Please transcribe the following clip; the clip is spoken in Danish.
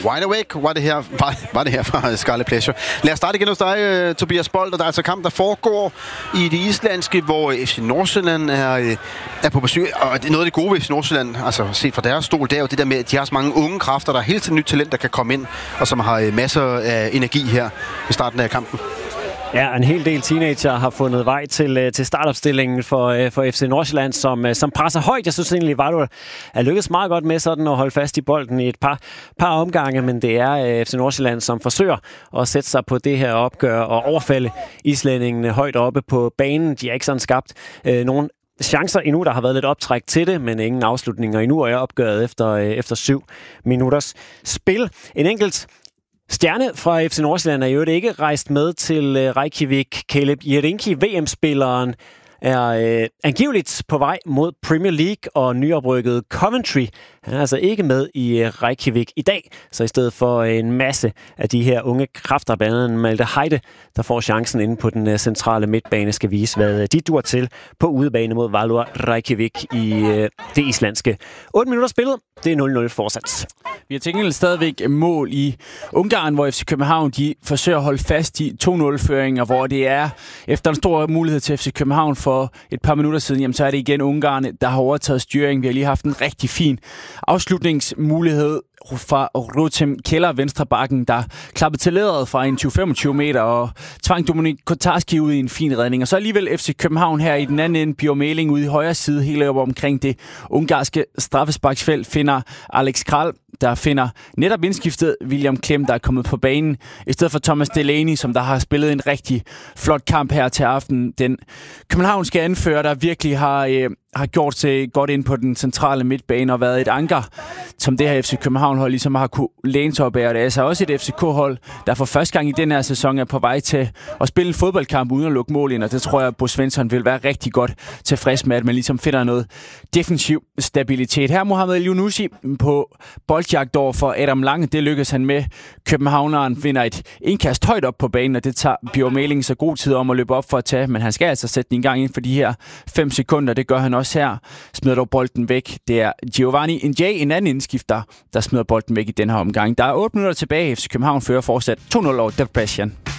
Wide Awake var det her fra Scarlet Pleasure. Lad os starte igen hos dig, Tobias Bold, og der er altså kamp, der foregår i det islandske, hvor FC Nordsjælland er på besøg. Og noget af det gode ved FC Nordsjælland, altså set fra deres stol, det er jo det der med, at de har så mange unge kræfter, der er hele tiden nyt talent, der kan komme ind, og som har masser af energi her ved starten af kampen. Ja, en hel del teenager har fundet vej til startopstillingen for FC Nordsjælland, som presser højt. Jeg synes egentlig, Valo er lykkedes meget godt med sådan at holde fast i bolden i et par omgange, men det er FC Nordsjælland, som forsøger at sætte sig på det her opgør og overfalde islændingene højt oppe på banen. De har ikke sådan skabt nogen chancer endnu. Der har været lidt optræk til det, men ingen afslutninger endnu, og jeg er opgøret efter 7 minutters spil. En enkelt stjerne fra FC Nordsjælland er jo ikke rejst med til Reykjavik. Caleb Jerinki, VM-spilleren, er angiveligt på vej mod Premier League og nyoprykket Coventry. Han er altså ikke med i Reykjavik i dag, så i stedet for en masse af de her unge kræfter, blandt andet Malte Heide, der får chancen inde på den centrale midtbane, skal vise, hvad de dur til på udebane mod Valur Reykjavik i det islandske. 8 minutter spillet, det er 0-0 fortsat. Vi har tænkt stadigvæk mål i Ungarn, hvor FC København de forsøger at holde fast i 2-0-føringer, hvor det er efter en stor mulighed til FC København for et par minutter siden, jamen, så er det igen Ungarn, der har overtaget styringen. Vi har lige haft en rigtig fin afslutningsmulighed fra Rotem Keller, venstrebakken, der klappede til læderet fra en 20-25 meter og tvang Dominik Kotarski ud i en fin redning. Og så alligevel FC København her i den anden ende, Bjørn Meling ude i højre side, helt op omkring det ungarske straffesparksfelt, finder Alex Kral, der finder netop indskiftet William Klem, der er kommet på banen, i stedet for Thomas Delaney, som der har spillet en rigtig flot kamp her til aften. Den københavnske anfører, der virkelig har gjort sig godt ind på den centrale midtbane og været et anker, som det her FC København-hold ligesom har kunne læne sig op af. Og det er altså også et FCK-hold, der for første gang i den her sæson er på vej til at spille en fodboldkamp uden at lukke mål ind, og det tror jeg, at Bo Svensson vil være rigtig godt tilfreds med, at man ligesom finder noget defensiv stabilitet. Her Mohamed El-Yunusi på boldjagt over for Adam Lange. Det lykkedes han med. Københavneren finder et indkast højt op på banen, og det tager Bjørn Meling så god tid om at løbe op for at tage, men han skal altså sætte den i gang ind for de her 5 sekunder. Det gør han også her. Smider dog bolden væk. Det er Giovanni Njay, en anden indskifter, der smider bolden væk i den her omgang. Der er 8 minutter tilbage. FC København fører fortsat 2-0 over Depression.